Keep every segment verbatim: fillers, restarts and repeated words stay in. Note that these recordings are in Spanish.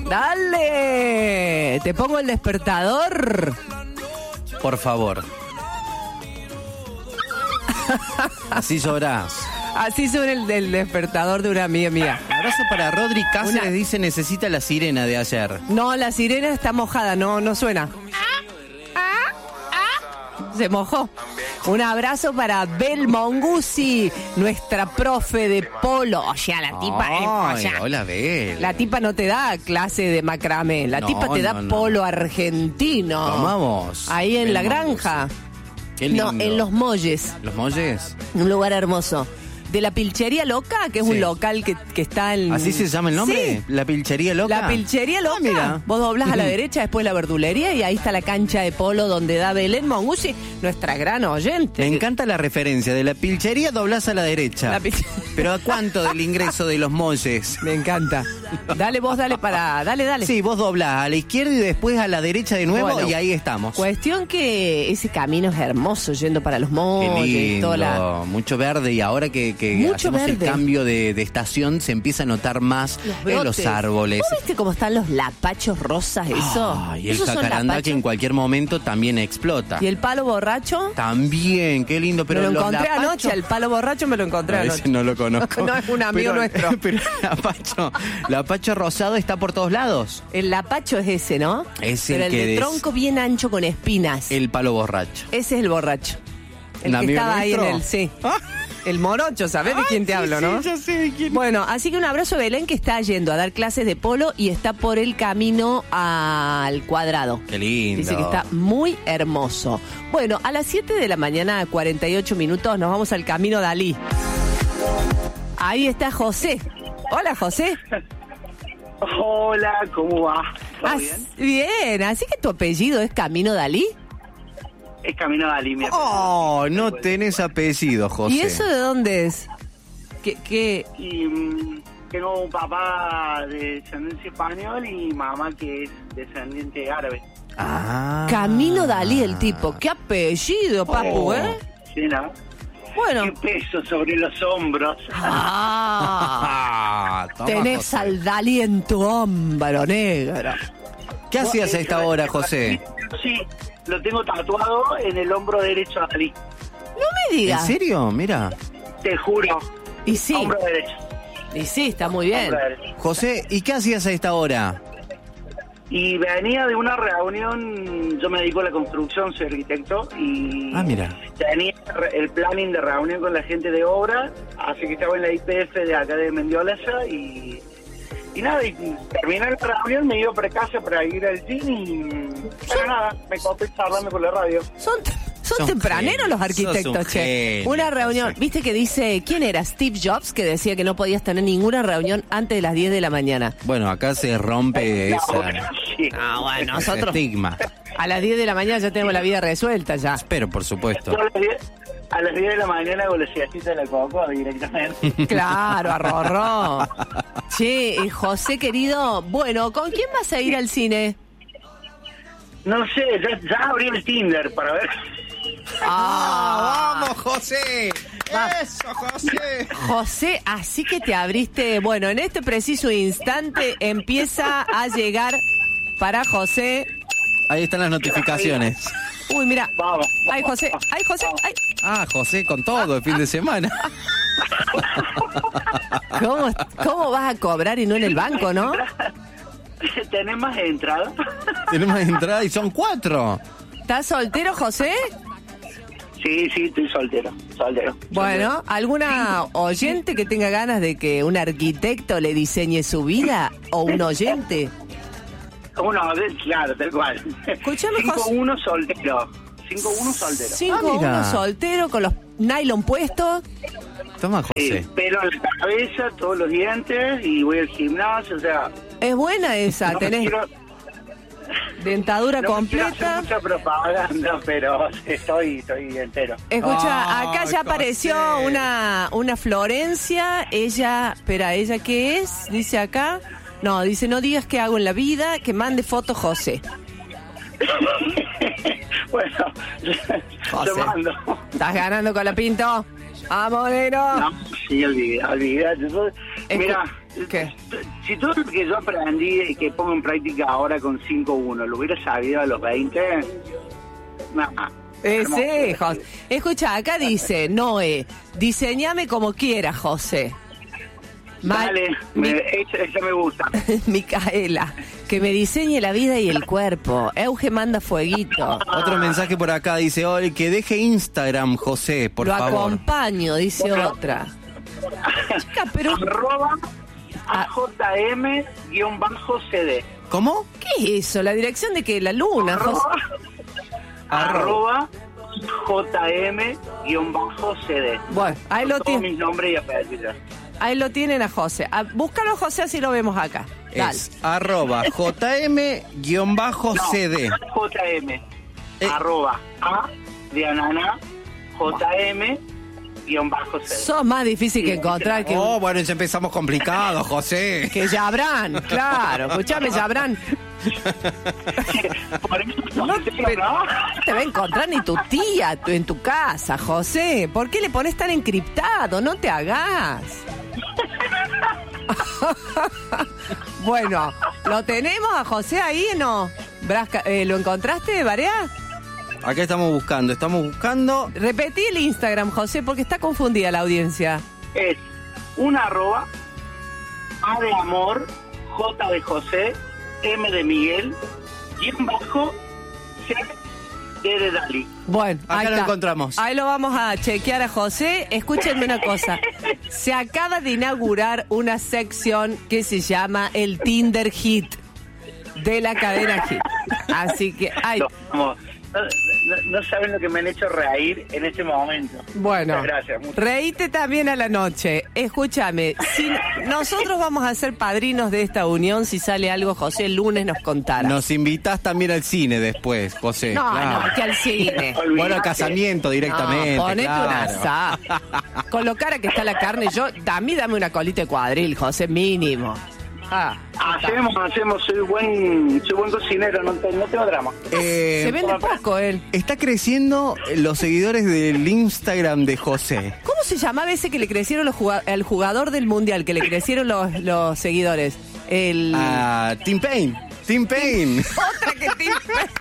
Dale. ¿Te pongo el despertador? Por favor. Así sobrás. Así sobre el del despertador de una amiga mía. Abrazo para Rodri Cáceres, Una... dice necesita la sirena de ayer. No, la sirena está mojada, no, no suena. Se mojó. Un abrazo para Bel Mongusi, nuestra profe de polo. O sea, la tipa... Ay, o sea, hola, Bel. La tipa no te da clase de macramé, la No, tipa te da no, no. polo argentino. Tomamos. Ahí en Bel la Mongusi. granja. Qué lindo. No, en Los Molles. ¿Los Molles? Un lugar hermoso. De la Pilchería Loca, que es Sí. un local que, que está en... ¿Así se llama el nombre? Sí. ¿La Pilchería Loca? La Pilchería Loca. Ah, mira. Vos doblás a la derecha, después la verdulería y ahí está la cancha de polo donde da Belén Mongusi, nuestra gran oyente. Me encanta la referencia. De la Pilchería doblás a la derecha. La pil- ¿Pero a cuánto del ingreso de Los Molles? Me encanta. Dale vos, dale para... Dale, dale. Sí, vos doblás a la izquierda y después a la derecha de nuevo. Bueno, y ahí estamos. Cuestión que ese camino es hermoso, yendo para Los Qué Molles, lindo, toda la... mucho verde y ahora que, que Mucho hacemos verde. el cambio de, de estación se empieza a notar más Los en brotes. los árboles. ¿Vos viste cómo están los lapachos rosas, eso? Ay, el ¿Esos son jacarandá lapachos? que en cualquier momento también explota. ¿Y el palo borracho? También, qué lindo. Pero me lo los encontré lapachos- anoche, el palo borracho me lo encontré No, anoche. ese no lo conozco. No, es un amigo Pero- nuestro. Pero el lapacho, lapacho rosado está por todos lados. El lapacho es ese, ¿no? Es Pero el el que de des- tronco bien ancho con espinas. El palo borracho. Ese es el borracho. El ¿Un que amigo estaba ahí en nuestro? el... Sí. Ah. El morocho, ¿sabés de quién te Ay, sí, hablo, sí, no? ya sé de quién. Bueno, así que un abrazo a Belén que está yendo a dar clases de polo y está por el camino al Cuadrado. Qué lindo. Dice que está muy hermoso. Bueno, a las siete de la mañana, cuarenta y ocho minutos, nos vamos al Camino Dalí. Ahí está José. Hola, José. Hola, ¿cómo va? ¿Todo As- bien? bien, así que tu apellido es Camino Dalí. Es Camino Dalí, mi Oh, no tenés apellido, José. ¿Y eso de dónde es? ¿Qué, qué? Y mm, tengo un papá de descendencia español y mamá que es descendiente árabe. Ah. Camino Dalí el tipo. ¿Qué apellido, papu, Oh, eh? Sí, ¿no? Bueno. Qué peso sobre los hombros. Ah, Ah, toma, tenés José. al Dalí en tu hombro negro. ¿Qué hacías a esta hora, José? Sí, lo tengo tatuado en el hombro derecho a Dalí. No me ¿En digas. serio? Mira. Te juro. Y sí, Hombro derecho. y sí, está muy bien. Hombro derecho. José, ¿y qué hacías a esta hora? Y venía de una reunión, yo me dedico a la construcción, soy arquitecto, y Ah, mira. tenía el planning de reunión con la gente de obra, así que estaba en la I P F de acá de Mendiolaza, y, y nada, y terminé la reunión, me iba para casa para ir al gym, y pero nada, me copé charlando por la radio. Son, son, Son tempraneros genios, los arquitectos, sos un che. genio, Una reunión, José. viste que dice, ¿quién era? Steve Jobs, que decía que no podías tener ninguna reunión antes de las diez de la mañana. Bueno, acá se rompe esa, Sí. Ah, bueno, ese nosotros estigma. a las diez de la mañana ya tenemos la vida resuelta ya. Pero, por supuesto. Yo a las diez a las diez de la mañana hago la siestita de la coco directamente. Claro, arrorró. Che, eh, José querido, bueno, ¿con quién vas a ir al cine? No sé, ya, ya abrí el Tinder para ver. Ah, ¡Vamos, José! ¡Eso, José! José, así que te abriste. Bueno, en este preciso instante empieza a llegar para José. Ahí están las notificaciones. Uy, mira. Vamos. Ay, José, ay, José, ay. Ah, José, con todo el fin de semana. ¿Cómo, ¿Cómo vas a cobrar y no en el banco, no? ¿Tenés más entrada? Tenemos entrada y son cuatro. ¿Estás soltero, José? Sí, sí, estoy soltero, soltero. Bueno, ¿alguna oyente que tenga ganas de que un arquitecto le diseñe su vida? ¿O un oyente? Uno, de- claro, tal cual. Escúchame, cinco José. uno soltero. cinco uno soltero. Cinco Ah, mira. uno soltero con los nylon puestos. Toma, Sí, José. pelo en la cabeza, todos los dientes y voy al gimnasio, o sea... Es buena esa, no tenés quiero, dentadura no quiero completa. hacer mucha propaganda, pero estoy, estoy entero. Escucha, Ay, acá ya apareció José. una, una Florencia. Ella, espera, ¿ella qué es? Dice acá. No, dice, no digas qué hago en la vida, que mande foto José. Bueno, José. te mando. ¿Estás ganando con la Pinto? ¡Vamos, negro! No, sí, olvidé, olvidé. Yo- Escu- Mira, ¿Qué? Si todo lo que yo aprendí y que pongo en práctica ahora con cinco uno lo hubiera sabido a los veinte, nada. Eh, sí, José. Escucha, acá dice, Noé, diseñame como quieras, José. Ma- Dale, Mi- me, esa, esa me gusta. Micaela, que me diseñe la vida y el cuerpo. Euge manda fueguito. Otro mensaje por acá dice, oye, que deje Instagram, José, por Lo favor. acompaño, dice Bueno. otra. Chica, pero Arroba Ah. A J M C D. ¿Cómo? ¿qué es eso? ¿La dirección de qué? La luna, José. Arroba J M C D. Bueno, ahí lo Todos tienen. mis nombres y apellidos. Ahí lo tienen a José. Ah, búscalo, José, así lo vemos acá. Dale. Es arroba J M C D. J M. Eh. Arroba A de Ananá J M C D. Sos más difícil que encontrar que, Oh, bueno, ya empezamos complicados, José. que Yabrán. Claro, escuchame, Yabrán. Por eso No, no, pero ¿no? no te va a encontrar ni tu tía tu- en tu casa, José. ¿Por qué le pones tan encriptado? No te hagas. Bueno, ¿lo tenemos a José ahí o no? Brasca, eh, ¿lo encontraste, Barea? Acá estamos buscando, estamos buscando. Repetí el Instagram, José, porque está confundida la audiencia. Es una arroba A de amor, J de José, M de Miguel, guión bajo, C D de Dalí. Bueno, Acá ahí lo está. encontramos. Ahí lo vamos a chequear a José. Escúchenme una cosa. Se acaba de inaugurar una sección que se llama el Tinder Hit de la cadena Hit. Así que, ay, No, no, no- no saben lo que me han hecho reír en este momento. bueno, Muchas gracias. muchas- reíte también a la noche. Escúchame, si nosotros vamos a ser padrinos de esta unión, si sale algo, José el lunes nos contará. Nos invitás también al cine después, José. no, claro. no, que al cine. Bueno, al casamiento directamente. No, ponete claro. una asada. Con lo cara que está la carne, yo, a mí dame una colita de cuadril, José, mínimo. Ah, Hacemos, hacemos, soy buen, soy buen cocinero, no, te- no tengo drama. Eh, se vende poco él. Está creciendo los seguidores del Instagram de José. ¿Cómo se llamaba ese que le crecieron los juga- al jugador del mundial, que le crecieron los, los seguidores? El... Ah, Tim Payne. Tim Payne. Otra que Tim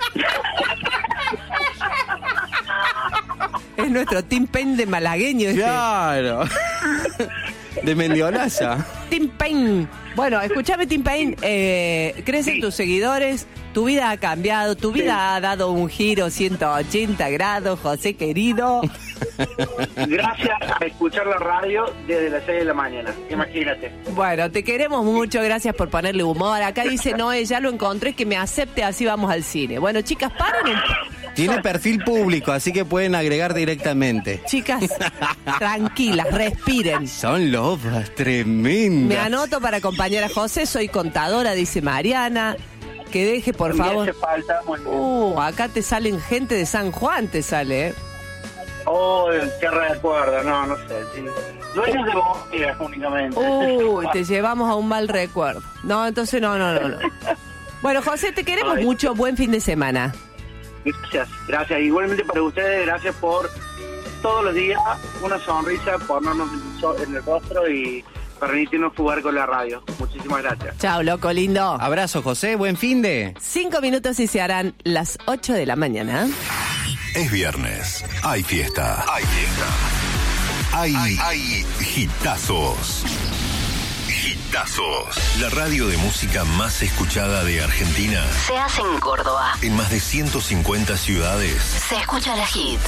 Es nuestro Tim Payne de malagueño este. Claro. De Mendiolaza. Tim Payne. Bueno, escúchame, Tim Payne, eh, crecen Sí. tus seguidores, tu vida ha cambiado, tu vida Sí. ha dado un giro ciento ochenta grados, José querido. Gracias a escuchar la radio desde las seis de la mañana, imagínate. Bueno, te queremos mucho, gracias por ponerle humor. Acá dice Noé, ya lo encontré, que me acepte, así vamos al cine. Bueno, chicas, paren un... Tiene perfil público, así que pueden agregar directamente. Chicas, tranquilas, respiren. Son lobas tremendas. Me anoto para acompañar a José, soy contadora, dice Mariana. Que deje, por Me favor. hace falta, muy bien. Uh, acá te salen gente de San Juan, te sale, ¿eh? Oh, qué recuerdo, no, no sé. Sí. Dueños de bodegas únicamente. Uy, te llevamos a un mal recuerdo. No, entonces no, no, no, no. Bueno, José, te queremos Ay. mucho. Buen fin de semana. Gracias, gracias. Igualmente para ustedes, gracias por todos los días una sonrisa, ponernos en el so- en el rostro y permitirnos jugar con la radio. Muchísimas gracias. Chao, loco lindo. Abrazo, José. Buen fin de. Cinco minutos y se harán las ocho de la mañana. Es viernes. Hay fiesta. Hay fiesta. Hay, hay hitazos. Hitazos. La radio de música más escuchada de Argentina. Se hace en Córdoba. En más de ciento cincuenta ciudades. Se escucha la hit.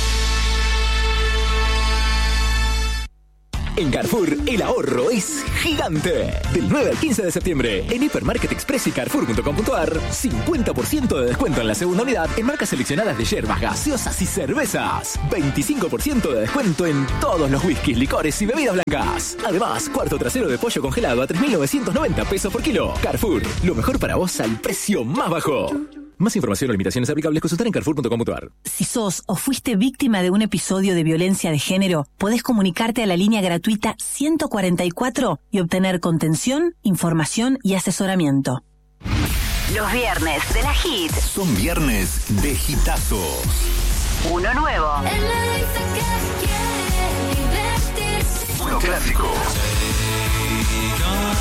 En Carrefour, el ahorro es gigante. Del nueve al quince de septiembre, en Hipermarket Express y Carrefour punto com punto ar, cincuenta por ciento de descuento en la segunda unidad en marcas seleccionadas de yerbas, gaseosas y cervezas. veinticinco por ciento de descuento en todos los whiskies, licores y bebidas blancas. Además, cuarto trasero de pollo congelado a tres mil novecientos noventa pesos por kilo. Carrefour, lo mejor para vos al precio más bajo. Más información o limitaciones aplicables, consultar en Carrefour punto com punto ar. Si sos o fuiste víctima de un episodio de violencia de género, podés comunicarte a la línea gratuita ciento cuarenta y cuatro y obtener contención, información y asesoramiento. Los viernes de la hit. Son viernes de hitazos. Uno nuevo. Uno clásico.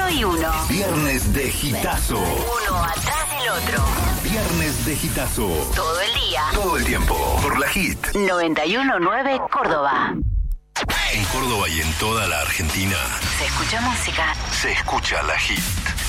y uno. Viernes de Hitazo. Uno atrás del otro. Viernes de Hitazo. Todo el día. Todo el tiempo. Por la Hit. noventa y uno punto nueve Córdoba. En Córdoba y en toda la Argentina. Se escucha música. Se escucha la Hit.